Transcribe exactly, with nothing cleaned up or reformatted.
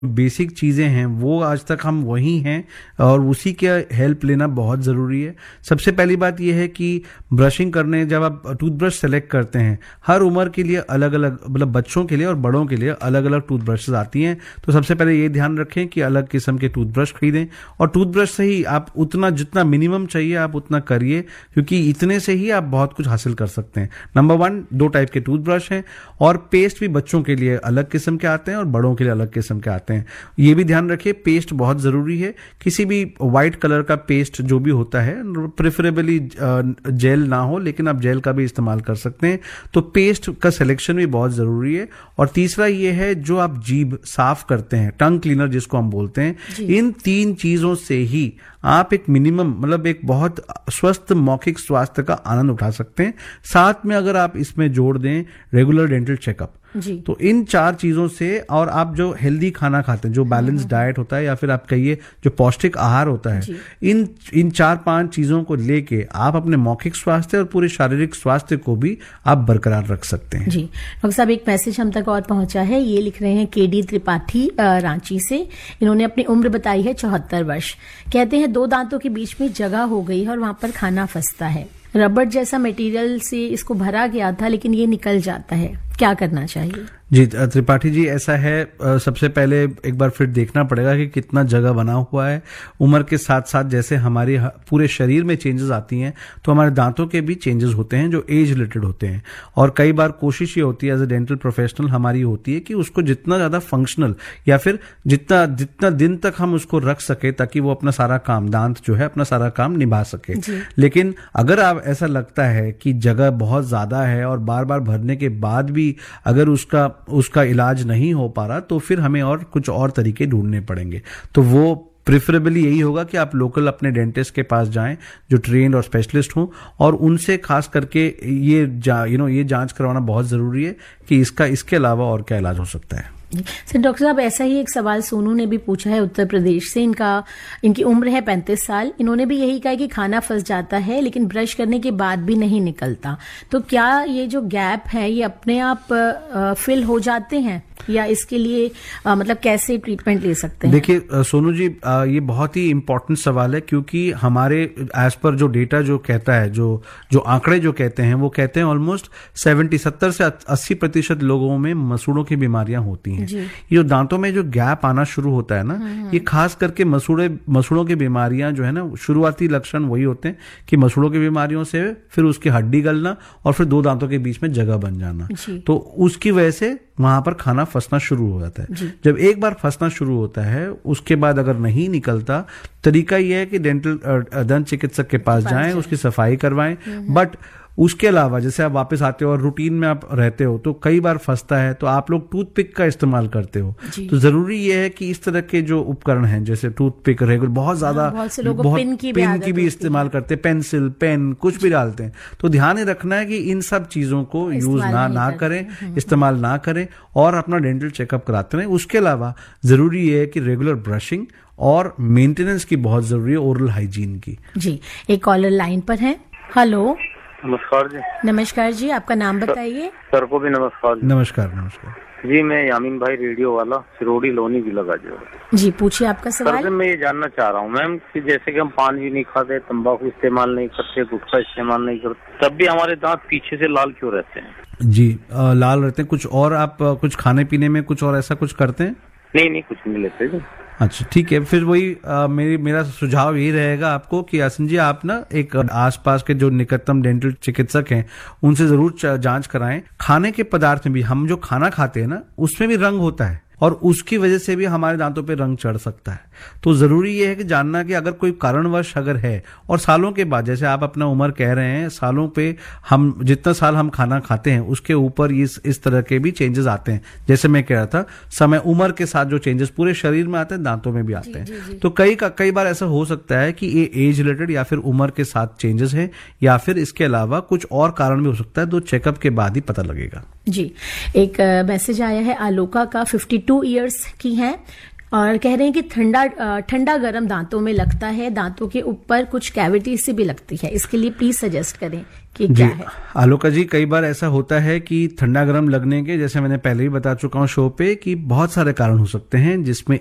Basic चीज़ें हैं वो आज तक हम वही हैं और उसी के हेल्प लेना बहुत ज़रूरी है। सबसे पहली बात यह है कि ब्रशिंग करने जब आप टूथब्रश सेलेक्ट करते हैं, हर उम्र के लिए अलग अलग, मतलब बच्चों के लिए और बड़ों के लिए अलग अलग टूथब्रशेस आती हैं। तो सबसे पहले ये ध्यान रखें कि अलग किस्म के टूथब्रश खरीदें और टूथब्रश से ही आप उतना जितना मिनिमम चाहिए आप उतना करिए, क्योंकि इतने से ही आप बहुत कुछ हासिल कर सकते हैं। नंबर वन, दो टाइप के टूथब्रश हैं और पेस्ट भी बच्चों के लिए अलग किस्म के आते हैं और बड़ों के लिए अलग किस्म के आते हैं। ये भी ध्यान रखिए, पेस्ट बहुत जरूरी है। किसी भी व्हाइट कलर का पेस्ट जो भी होता है, प्रेफरेबली जेल ना हो, लेकिन आप जेल का भी इस्तेमाल कर सकते हैं। तो पेस्ट का सिलेक्शन भी बहुत जरूरी है। और तीसरा ये है, जो आप जीभ साफ करते हैं, टंग क्लीनर जिसको हम बोलते हैं, इन तीन चीजों से ही आप एक मिनिमम, मतलब एक बहुत स्वस्थ मौखिक स्वास्थ्य का आनंद उठा सकते हैं। साथ में अगर आप इसमें जोड़ दें रेगुलर डेंटल चेकअप, तो इन चार चीजों से, और आप जो हेल्दी खाना खाते हैं, जो बैलेंस डाइट होता है या फिर आप कहिए जो पौष्टिक आहार होता है, इन इन चार पांच चीजों को लेके आप अपने मौखिक स्वास्थ्य और पूरे शारीरिक स्वास्थ्य को भी आप बरकरार रख सकते हैं। जी डॉक्टर साहब, एक मैसेज हम तक और पहुंचा है। ये लिख रहे हैं के डी त्रिपाठी रांची से। इन्होंने अपनी उम्र बताई है चौहत्तर वर्ष। कहते हैं दो दांतों के बीच में जगह हो गई है और वहां पर खाना फंसता है। रबड़ जैसा मटेरियल से इसको भरा गया था लेकिन ये निकल जाता है, क्या करना चाहिए? जी त्रिपाठी जी, ऐसा है, सबसे पहले एक बार फिर देखना पड़ेगा कि कितना जगह बना हुआ है। उम्र के साथ साथ जैसे हमारे पूरे शरीर में चेंजेस आती हैं, तो हमारे दांतों के भी चेंजेस होते हैं जो एज रिलेटेड होते हैं। और कई बार कोशिश ये होती है एज ए डेंटल प्रोफेशनल हमारी होती है कि उसको जितना ज्यादा फंक्शनल या फिर जितना जितना दिन तक हम उसको रख सके ताकि वो अपना सारा काम, दांत जो है अपना सारा काम निभा सके। लेकिन अगर आप ऐसा लगता है कि जगह बहुत ज्यादा है और बार बार भरने के बाद भी अगर उसका उसका इलाज नहीं हो पा रहा, तो फिर हमें और कुछ और तरीके ढूंढने पड़ेंगे। तो वो प्रेफरेबली यही होगा कि आप लोकल अपने डेंटिस्ट के पास जाएं जो ट्रेन्ड और स्पेशलिस्ट हों, और उनसे खास करके ये जा, यू नो ये जांच करवाना बहुत जरूरी है कि इसका इसके अलावा और क्या इलाज हो सकता है। सर डॉक्टर साहब, ऐसा ही एक सवाल सोनू ने भी पूछा है उत्तर प्रदेश से। इनका इनकी उम्र है पैंतीस साल। इन्होंने भी यही कहा कि खाना फंस जाता है लेकिन ब्रश करने के बाद भी नहीं निकलता। तो क्या ये जो गैप है ये अपने आप आ, फिल हो जाते हैं या इसके लिए आ, मतलब कैसे ट्रीटमेंट ले सकते हैं? देखिए सोनू जी, आ, ये बहुत ही इंपॉर्टेंट सवाल है, क्योंकि हमारे एज पर जो डेटा जो कहता है, जो जो आंकड़े जो कहते हैं, वो कहते हैं ऑलमोस्ट सेवेंटी सत्तर से अस्सी प्रतिशत लोगों में मसूड़ों की बीमारियां होती हैं। ये जो दांतों में जो गैप आना शुरू होता है ना, ये खास करके मसूड़े मसूड़ों की बीमारियां जो है ना, शुरुआती लक्षण वही होते हैं कि मसूड़ों की बीमारियों से फिर उसकी हड्डी गलना और फिर दो दांतों के बीच में जगह बन जाना। तो उसकी वजह से वहां पर खाना फंसना शुरू हो जाता है। जब एक बार फंसना शुरू होता है, उसके बाद अगर नहीं निकलता, तरीका यह है कि डेंटल दंत चिकित्सक के पास जाएं, उसकी सफाई करवाएं। बट उसके अलावा जैसे आप वापस आते हो और रूटीन में आप रहते हो तो कई बार फंसता है, तो आप लोग टूथपिक का इस्तेमाल करते हो। तो जरूरी ये है कि इस तरह के जो उपकरण हैं, जैसे टूथपिक, रेगुलर, बहुत ज्यादा बहुत से लोग पिन की भी, पिन की भी इस्तेमाल करते हैं, पेंसिल, पेन, कुछ भी डालते हैं। तो ध्यान ही रखना है कि इन सब चीजों को यूज ना ना करें, इस्तेमाल ना करें और अपना डेंटल चेकअप कराते रहें। उसके अलावा जरूरी है कि रेगुलर ब्रशिंग और मेंटेनेंस की बहुत जरूरी है, ओरल हाइजीन की। जी, एक कॉलर लाइन पर है। हेलो, नमस्कार जी। नमस्कार जी, आपका नाम बताइए। सर को भी नमस्कार जी। नमस्कार नमस्कार जी, मैं यामीन भाई, रेडियो वाला, सिरोड़ी लोनी जिला गाजीपुर। जी, पूछिए आपका सवाल। सर मैं ये जानना चाह रहा हूँ मैम कि जैसे कि हम पान भी नहीं खाते, तंबाकू इस्तेमाल नहीं करते, गुटखा इस्तेमाल नहीं करते, तब भी हमारे दांत पीछे से लाल क्यों रहते हैं? जी, आ, लाल रहते हैं। कुछ और आप आ, कुछ खाने पीने में कुछ और ऐसा कुछ करते हैं? नहीं नहीं, कुछ नहीं लेते जी। अच्छा, ठीक है। फिर वही आ, मेरी मेरा सुझाव यही रहेगा आपको कि यासिन जी, आप ना एक आसपास के जो निकटतम डेंटल चिकित्सक हैं उनसे जरूर जांच कराएं। खाने के पदार्थ में भी, हम जो खाना खाते हैं ना, उसमें भी रंग होता है और उसकी वजह से भी हमारे दांतों पे रंग चढ़ सकता है। तो जरूरी ये है कि जानना कि अगर कोई कारणवश अगर है, और सालों के बाद, जैसे आप अपना उम्र कह रहे हैं, सालों पे हम जितना साल हम खाना खाते हैं उसके ऊपर इस इस तरह के भी चेंजेस आते हैं। जैसे मैं कह रहा था, समय उम्र के साथ जो चेंजेस पूरे शरीर में आते हैं, दांतों में भी आते हैं। जी, जी, जी। तो कई कई बार ऐसा हो सकता है कि ये एज रिलेटेड या फिर उम्र के साथ चेंजेस है, या फिर इसके अलावा कुछ और कारण भी हो सकता है। तो चेकअप के बाद ही पता लगेगा। जी, एक मैसेज आया है आलोका का, बावन इयर्स की हैं। और कह रहे हैं कि ठंडा ठंडा गर्म दांतों में लगता है, दांतों के ऊपर कुछ कैविटी से भी लगती है, इसके लिए प्लीज सजेस्ट करें कि क्या है। आलोका जी, कई बार ऐसा होता है कि ठंडा गर्म लगने के, जैसे मैंने पहले ही बता चुका हूं शो पे, कि बहुत सारे कारण हो सकते हैं, जिसमें